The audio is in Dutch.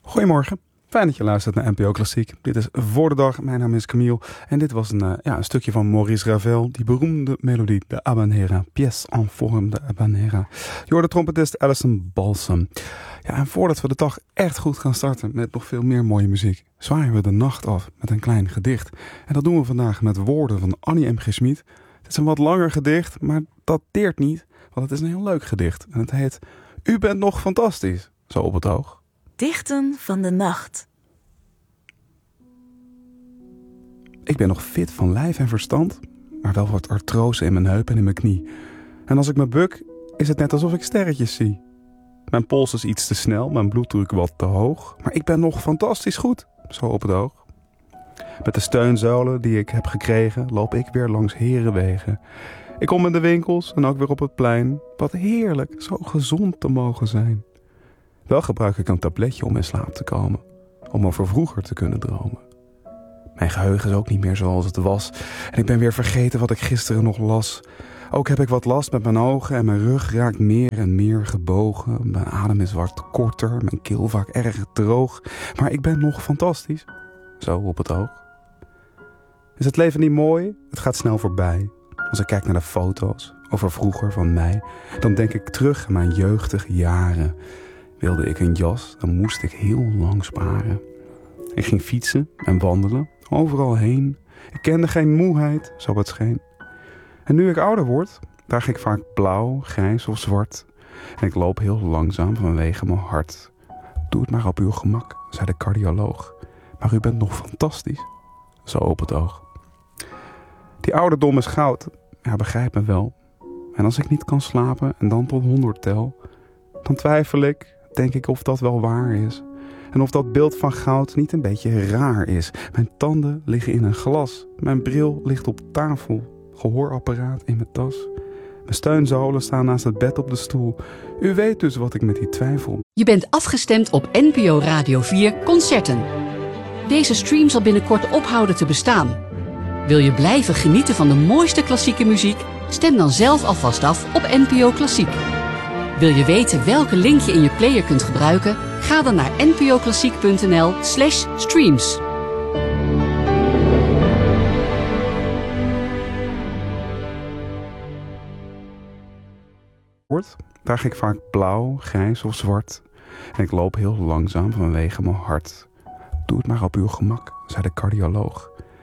Goedemorgen, fijn dat je luistert naar NPO Klassiek. Dit is Voor de Dag, mijn naam is Camille en dit was een stukje van Maurice Ravel, die beroemde melodie, de Habanera, pièce en forme de Habanera. Je hoort de trompetist Alison Balsam. Ja, en voordat we de dag echt goed gaan starten met nog veel meer mooie muziek, zwaaien we de nacht af met een klein gedicht. En dat doen we vandaag met woorden van Annie M. G. Schmid. Het is een wat langer gedicht, maar dat deert niet, want het is een heel leuk gedicht. En het heet U bent nog fantastisch, zo op het oog. Dichten van de nacht. Ik ben nog fit van lijf en verstand, maar wel wat artrose in mijn heup en in mijn knie. En als ik me buk, is het net alsof ik sterretjes zie. Mijn pols is iets te snel, mijn bloeddruk wat te hoog, maar ik ben nog fantastisch goed, zo op het oog. Met de steunzolen die ik heb gekregen, loop ik weer langs herenwegen. Ik kom in de winkels en ook weer op het plein. Wat heerlijk, zo gezond te mogen zijn. Wel gebruik ik een tabletje om in slaap te komen, om over vroeger te kunnen dromen. Mijn geheugen is ook niet meer zoals het was en ik ben weer vergeten wat ik gisteren nog las. Ook heb ik wat last met mijn ogen en mijn rug raakt meer en meer gebogen. Mijn adem is wat korter, mijn keel vaak erg droog, maar ik ben nog fantastisch, zo op het oog. Is het leven niet mooi? Het gaat snel voorbij. Als ik kijk naar de foto's over vroeger van mij, dan denk ik terug aan mijn jeugdige jaren. Wilde ik een jas, dan moest ik heel lang sparen. Ik ging fietsen en wandelen, overal heen. Ik kende geen moeheid, zo het scheen. En nu ik ouder word, draag ik vaak blauw, grijs of zwart. En ik loop heel langzaam vanwege mijn hart. Doe het maar op uw gemak, zei de cardioloog. Maar u bent nog fantastisch, zo op het oog. Die ouderdom is goud, ja, begrijp me wel. En als ik niet kan slapen en dan tot 100 tel, dan twijfel ik, denk ik of dat wel waar is. En of dat beeld van goud niet een beetje raar is. Mijn tanden liggen in een glas. Mijn bril ligt op tafel. Gehoorapparaat in mijn tas. Mijn steunzolen staan naast het bed op de stoel. U weet dus wat ik met die twijfel. Je bent afgestemd op NPO Radio 4 Concerten. Deze stream zal binnenkort ophouden te bestaan. Wil je blijven genieten van de mooiste klassieke muziek? Stem dan zelf alvast af op NPO Klassiek. Wil je weten welke link je in je player kunt gebruiken? Ga dan naar npoklassiek.nl/streams. Draag ik vaak blauw, grijs of zwart. En ik loop heel langzaam vanwege mijn hart. Doe het maar op uw gemak, zei de cardioloog.